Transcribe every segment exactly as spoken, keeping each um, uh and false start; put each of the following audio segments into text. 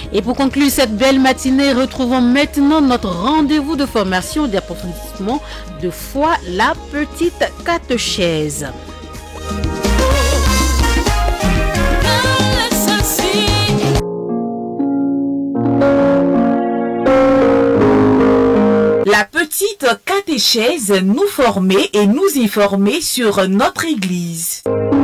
Et pour conclure cette belle matinée, retrouvons maintenant notre rendez-vous de formation et d'approfondissement de foi, la petite catéchèse. La petite catéchèse nous former et nous informer sur notre Église.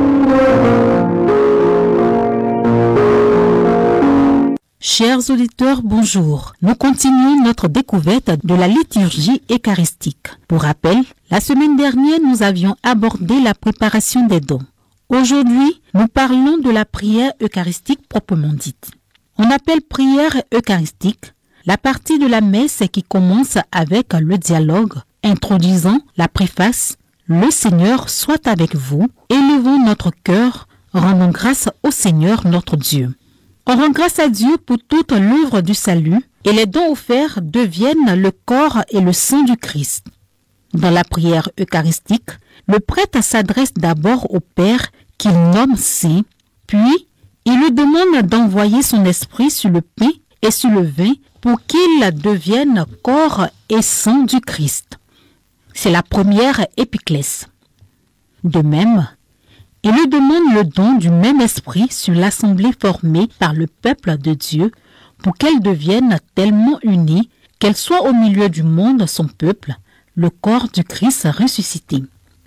Chers auditeurs, bonjour. Nous continuons notre découverte de la liturgie eucharistique. Pour rappel, la semaine dernière, nous avions abordé la préparation des dons. Aujourd'hui, nous parlons de la prière eucharistique proprement dite. On appelle prière eucharistique la partie de la messe qui commence avec le dialogue, introduisant la préface « Le Seigneur soit avec vous, élevons notre cœur, rendons grâce au Seigneur notre Dieu ». On rend grâce à Dieu pour toute l'œuvre du salut et les dons offerts deviennent le corps et le sang du Christ. Dans la prière eucharistique, le prêtre s'adresse d'abord au Père qu'il nomme saint, puis il lui demande d'envoyer son esprit sur le pain et sur le vin pour qu'ils deviennent corps et sang du Christ. C'est la première épiclèse. De même, il lui demande le don du même esprit sur l'assemblée formée par le peuple de Dieu pour qu'elle devienne tellement unie qu'elle soit au milieu du monde, son peuple, le corps du Christ ressuscité.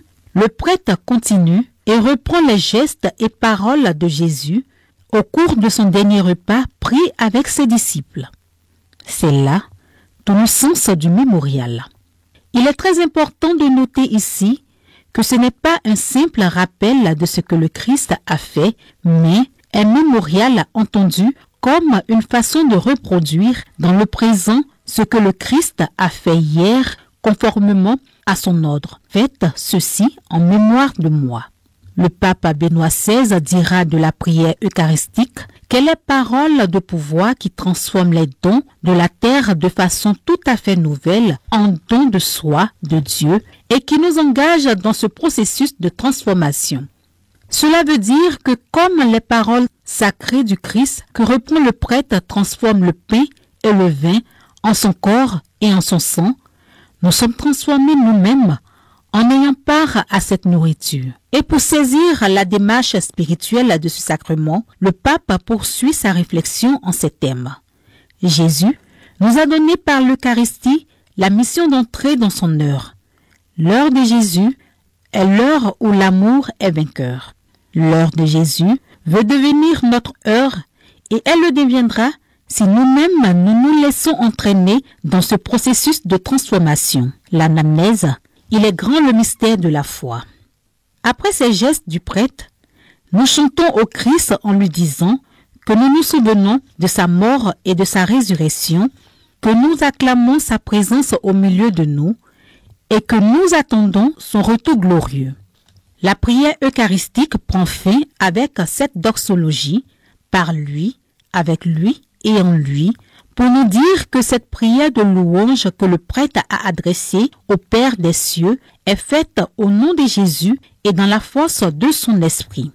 Le prêtre continue et reprend les gestes et paroles de Jésus au cours de son dernier repas pris avec ses disciples. C'est là tout le sens du mémorial. Il est très important de noter ici que ce n'est pas un simple rappel de ce que le Christ a fait, mais un mémorial entendu comme une façon de reproduire dans le présent ce que le Christ a fait hier conformément à son ordre. Faites ceci en mémoire de moi. Le pape Benoît seize dira de la prière eucharistique qu'elle est parole de pouvoir qui transforme les dons de la terre de façon tout à fait nouvelle en dons de soi, de Dieu, et qui nous engage dans ce processus de transformation. Cela veut dire que comme les paroles sacrées du Christ que reprend le prêtre transforment le pain et le vin en son corps et en son sang, nous sommes transformés nous-mêmes en ayant part à cette nourriture. Et pour saisir la démarche spirituelle de ce sacrement, le pape poursuit sa réflexion en ces termes. Jésus nous a donné par l'Eucharistie la mission d'entrer dans son heure. L'heure de Jésus est l'heure où l'amour est vainqueur. L'heure de Jésus veut devenir notre heure et elle le deviendra si nous-mêmes nous nous laissons entraîner dans ce processus de transformation. L'anamnèse, il est grand le mystère de la foi. Après ces gestes du prêtre, nous chantons au Christ en lui disant que nous nous souvenons de sa mort et de sa résurrection, que nous acclamons sa présence au milieu de nous et que nous attendons son retour glorieux. La prière eucharistique prend fin avec cette doxologie, par lui, avec lui et en lui, pour nous dire que cette prière de louange que le prêtre a adressée au Père des cieux est faite au nom de Jésus et dans la force de son esprit.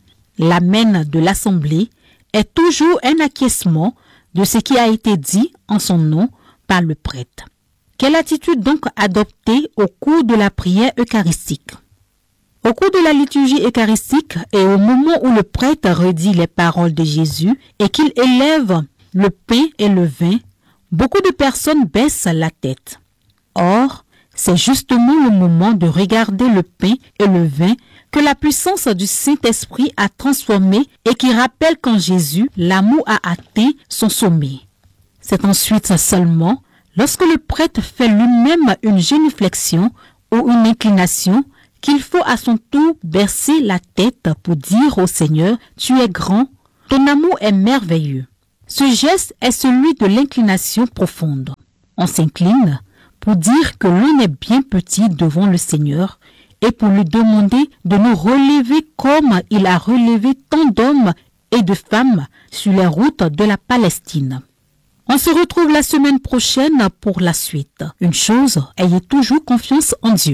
L'amen de l'assemblée est toujours un acquiescement de ce qui a été dit en son nom par le prêtre. Quelle attitude donc adopter au cours de la prière eucharistique? Au cours de la liturgie eucharistique et au moment où le prêtre redit les paroles de Jésus et qu'il élève le pain et le vin, beaucoup de personnes baissent la tête. Or, c'est justement le moment de regarder le pain et le vin que la puissance du Saint-Esprit a transformé et qui rappelle qu'en Jésus, l'amour a atteint son sommet. C'est ensuite seulement lorsque le prêtre fait lui-même une génuflexion ou une inclination qu'il faut à son tour bercer la tête pour dire au Seigneur « Tu es grand, ton amour est merveilleux ». Ce geste est celui de l'inclination profonde. On s'incline pour dire que l'on est bien petit devant le Seigneur et pour lui demander de nous relever comme il a relevé tant d'hommes et de femmes sur les routes de la Palestine. On se retrouve la semaine prochaine pour la suite. Une chose, ayez toujours confiance en Dieu.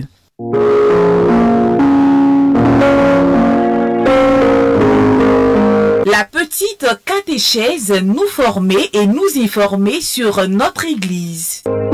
La petite catéchèse, nous former et nous informer sur notre Église.